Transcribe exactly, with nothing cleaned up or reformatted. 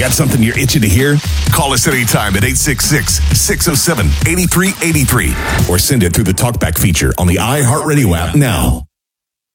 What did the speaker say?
got something you're itching to hear? Call us anytime at eight six six, six oh seven, eight three eight three or send it through the TalkBack feature on the iHeartRadio app now.